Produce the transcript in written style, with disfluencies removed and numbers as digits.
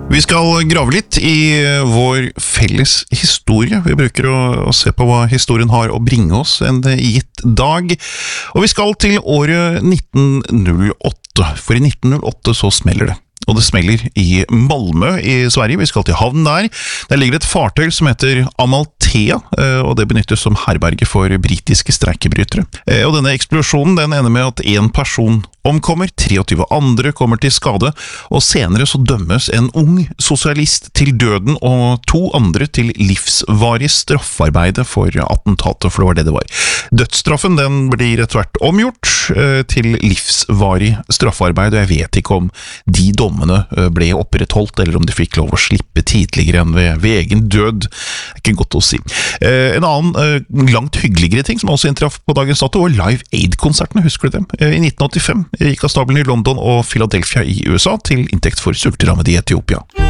Vi skal grave litt i vår felles historie. Vi bruker å se på hva historien har å bringe oss en gitt dag. Og vi skal til året 1908, for i 1908 så smeller det. Og det smeller i Malmö i Sverige. Vi skal til havnen der. Der ligger et fartøy som heter Amalthea, og det benyttes som herberge for britiske streikebrytere. Og denne eksplosjonen den ender med at en person omkommer, 23 andre kommer til skade, og senere så dømmes en ung sosialist til døden og 2 andre til livsvarig straffarbeide for attentatet, for det var det var. Dødsstraffen den blir etter hvert omgjort til livsvarig straffarbeid, og jeg vet ikke om de dommene ble opprettholdt, eller om de fikk lov å slippe tidligere enn ved egen død. Det er ikke godt å si. En annen langt hyggeligere ting som også inntraff på dagens dato var Live Aid-konsertene, husker du dem? I 1985 gikk av stabelen i London og Philadelphia i USA til inntekt for sulterammede i Etiopia.